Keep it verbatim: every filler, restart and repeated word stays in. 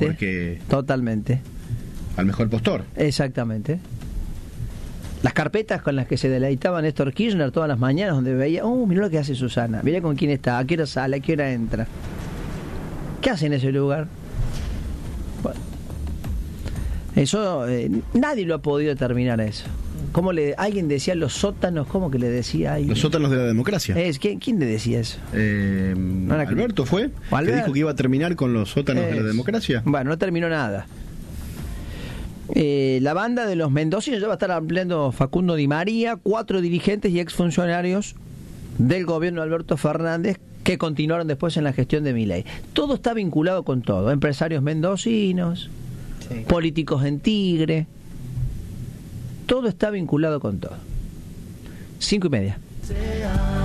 Totalmente. Porque Totalmente. al mejor postor. Exactamente. Las carpetas con las que se deleitaba Néstor Kirchner todas las mañanas, donde veía, oh, mirá lo que hace Susana, mirá con quién está, a qué hora sale, a qué hora entra. ¿Qué hace en ese lugar? Bueno, eso, eh, nadie lo ha podido determinar eso. ¿Cómo le, alguien decía los sótanos? ¿Cómo que le decía alguien? Los sótanos de la democracia. Es, ¿quién, ¿Quién le decía eso? Eh, No era- Alberto fue, Albert- que dijo que iba a terminar con los sótanos de la Es- democracia. Bueno, no terminó nada. Eh, la banda de los mendocinos ya va a estar ampliando Facundo Di María, cuatro dirigentes y exfuncionarios del gobierno de Alberto Fernández que continuaron después en la gestión de Milei. Todo está vinculado con todo, empresarios mendocinos, Sí. políticos en Tigre, todo está vinculado con todo. Cinco y media.